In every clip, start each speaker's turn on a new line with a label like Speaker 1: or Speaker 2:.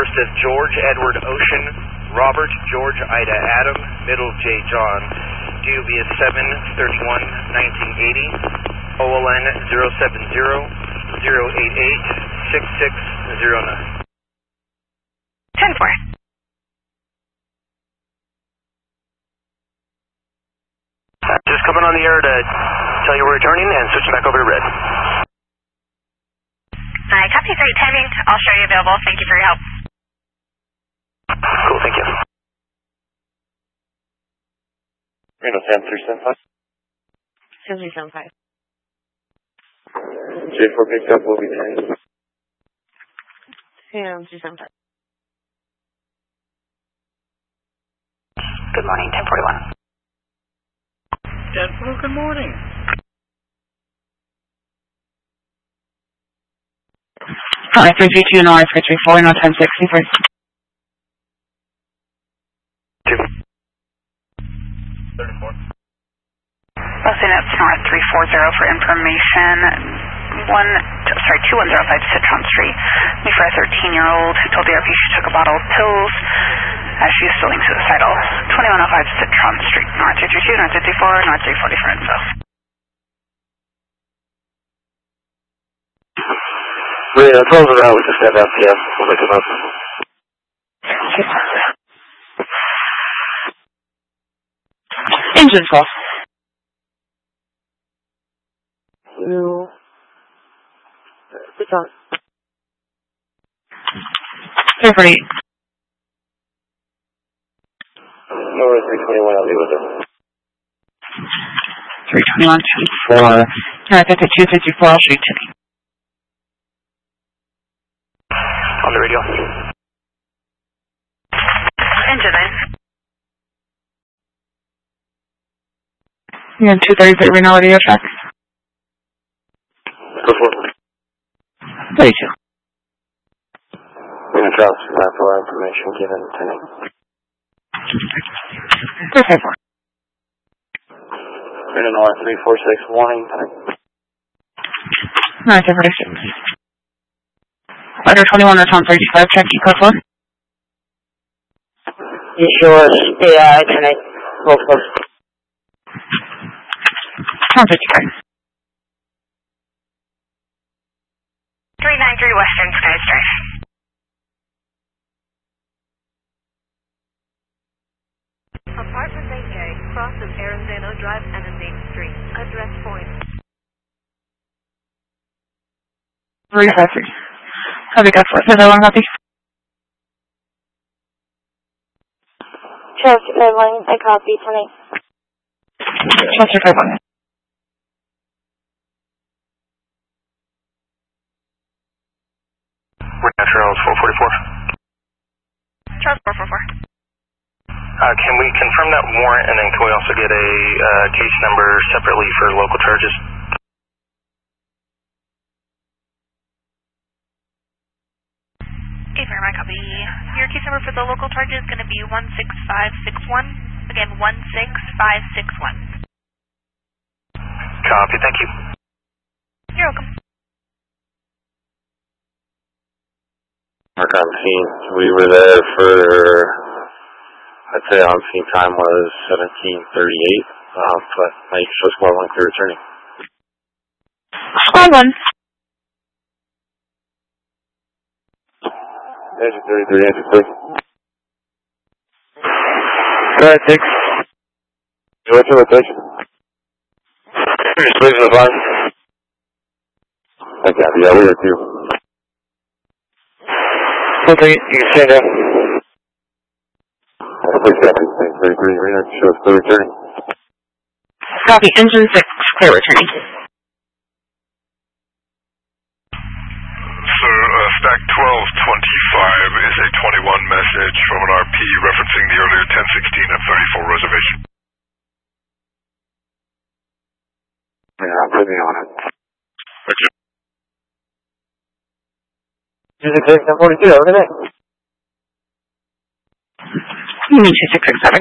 Speaker 1: First is George Edward Ocean, Robert George Ida Adam, middle J John. DUB is 7/31/1980. OLN 070-088-6609.
Speaker 2: 10-4.
Speaker 1: Just coming on the air to tell you we're returning and switch back over to red.
Speaker 2: Hi, copy, great timing. I'll show you available. Thank you for your help.
Speaker 1: Cool, thank you.
Speaker 3: Reno 10375.
Speaker 4: 7375.
Speaker 3: J4 picked up, will be 10.
Speaker 4: 7375.
Speaker 2: Good morning, 1041.
Speaker 5: 10-4, good morning.
Speaker 4: Hi, 332 North, 334, no 1063.
Speaker 1: 34.
Speaker 2: Boston up North 340 for information. 2105 Citron Street. Me for a 13-year-old who told the RP she took a bottle of pills as she was feeling suicidal. 2105 Citron Street, North 332, North 54, North 340 for info.
Speaker 3: Reno, close it out with the step FPS. We'll pick them up.
Speaker 4: Engine off. It's on. 348.
Speaker 3: North 321, I'll be with them.
Speaker 4: 321, 24. North 5254, I'll show you today.
Speaker 1: On the radio.
Speaker 2: Engine in.
Speaker 4: You have 230 Reno radio check.
Speaker 3: Go for it.
Speaker 4: 32.
Speaker 3: We're going to drop some for information given tonight.
Speaker 4: 354.
Speaker 3: Reno North 346, warning tonight.
Speaker 4: North 346. Letter 21 or Tom 35, check code 4.
Speaker 6: You sure? Yeah, tonight. Go for it.
Speaker 4: Tom 55.
Speaker 2: 393 Western Skies Drive.
Speaker 7: Apartment 8A, crosses Arendano Drive and Main Street. Address point.
Speaker 4: 353. Copy, got 4. Is that one copy?
Speaker 6: Chelsea 51, I copy tonight.
Speaker 4: Chelsea 51.
Speaker 1: We're at Charles 444.
Speaker 2: Charles 444.
Speaker 1: Can we confirm that warrant, and then can we also get a case number separately for local charges?
Speaker 2: Affirm, I copy. Your case number for the local charge is going to be 16561. Again, 16561.
Speaker 1: Copy, thank you.
Speaker 2: You're welcome.
Speaker 3: Mark on scene. We were there for, I'd say on scene time was 17:38, but I show squad 1 clear returning.
Speaker 4: Squad 1.
Speaker 3: Engine 33, engine 3. Go ahead, 6. What's your rotation? Just leaving the line. I got yeah, we are too. Okay, you can stand up. Please copy, 33, Reno, show us clear returning.
Speaker 4: Copy, engine 6, clear returning.
Speaker 8: Sir, stack 1225 is a 21 message from an RP referencing the earlier 1016 and 34 reservation.
Speaker 3: Yeah, I'm putting on it.
Speaker 8: Roger.
Speaker 3: Music 1042, over to next.
Speaker 4: You need 2667.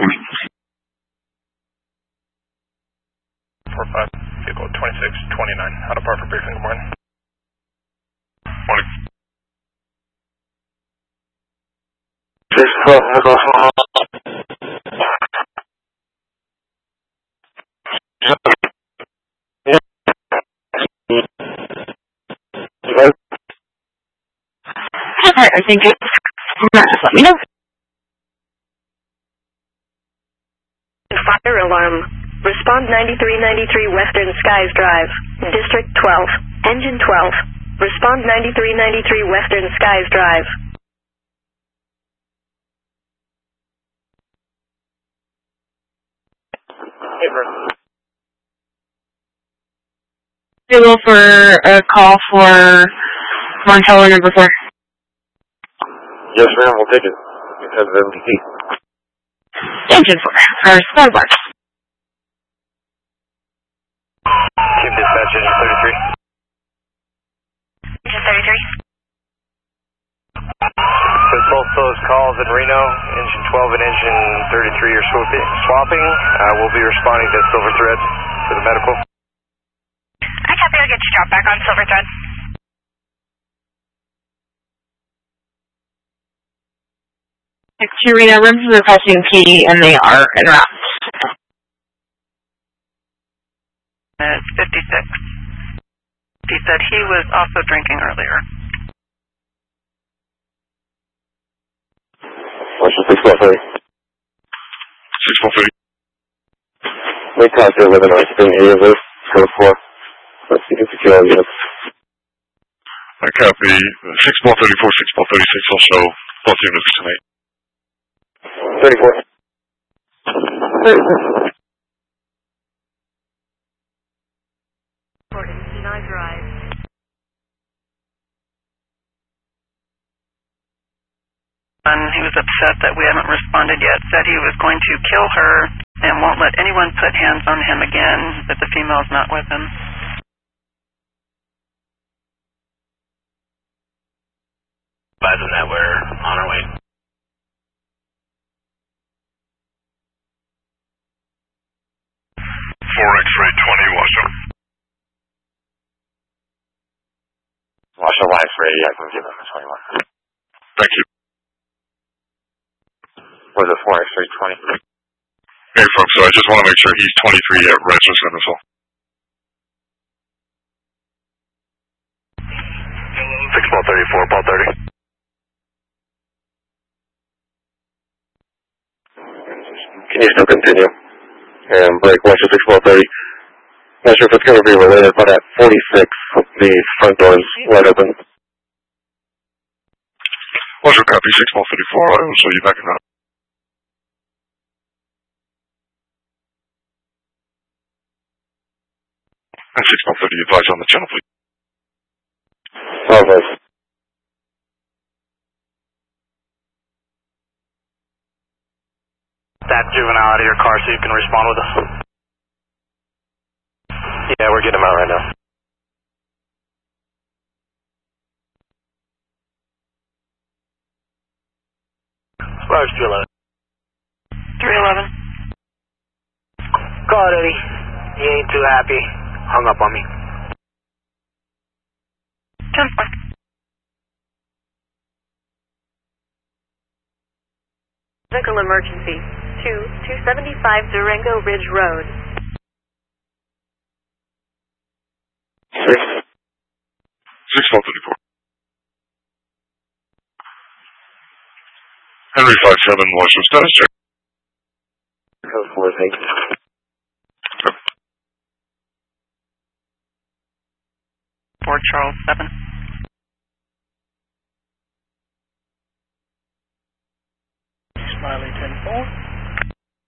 Speaker 1: 45, vehicle 2629, out of Park for briefing, good morning.
Speaker 8: Morning.
Speaker 4: Alright, I think it's... Just let me know.
Speaker 7: Fire alarm. Respond 9393 Western Skies Drive, District 12, Engine 12. Respond 9393 Western Skies Drive.
Speaker 4: Available for a call for Montello number 4.
Speaker 3: Yes, ma'am, we'll take it. Because of MDT.
Speaker 4: Engine 4. Or Starbuck.
Speaker 1: Team Dispatch, Engine 33.
Speaker 2: Engine 33.
Speaker 1: With both those calls in Reno, Engine 12 and Engine 33 are swapping. We'll be responding to Silver Thread for the medical.
Speaker 2: I copy. I'll get you dropped back on Silver Thread.
Speaker 4: Next to Reno, rooms are requesting P, and they are en route.
Speaker 2: It's 56. He said he was also drinking earlier.
Speaker 3: What's your 6-130?
Speaker 8: 6-130.
Speaker 3: We talked to 11 hours, being A of this, code 4. Let's see if secure units.
Speaker 8: I copy. 6-ball 34, 6-ball 36 also. Both units tonight.
Speaker 3: 34.
Speaker 7: Kenai Drive.
Speaker 2: And he was upset that we haven't responded yet. Said he was going to kill her and won't let anyone put hands on him again, that the female's not with him.
Speaker 1: Advise them that we're on our way.
Speaker 8: X-ray 20, Washoe.
Speaker 3: Washoe Life ready, I can give them a 21.
Speaker 8: Thank you.
Speaker 3: Was it 4X-ray 20?
Speaker 8: Hey folks, so I just want to make sure he's 23 at Ransom Missile.
Speaker 1: 6-ball 34, ball 30.
Speaker 3: Can you still continue? And break Washoe 6-ball 30. Not sure if it's going to be related, but at 46, the front door is wide open.
Speaker 8: Washoe copy, 6-ball 34, I will show you back in that. And 6-ball 30, advise on the channel, please.
Speaker 3: Okay.
Speaker 1: That juvenile out of your car so you can respond with us. Yeah, we're getting him out right now. Where's 311?
Speaker 2: 311.
Speaker 1: Call it, Eddie. He ain't too happy. Hung up on me.
Speaker 2: 10-4.
Speaker 7: Medical emergency. 275 Durango Ridge Road.
Speaker 8: 6-ball 34. Henry 57, Washoe status check.
Speaker 3: Code 4, thank you.
Speaker 2: Fort Charles 7.
Speaker 5: Smiley 10-4.